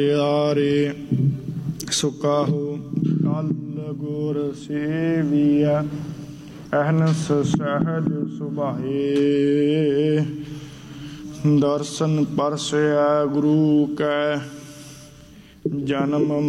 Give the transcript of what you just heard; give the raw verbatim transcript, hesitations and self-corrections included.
ਯਾਰੇ ਸੁਕਾਹੋ ਕਲ ਗੁਰ ਸੇਵੀਐ ਅਹਨਸ ਸਹਿਜ ਸੁਭਾਏ। ਦਰਸ਼ਨ ਪਰਸੈ ਗੁਰੂ ਕੈ ਜਨਮ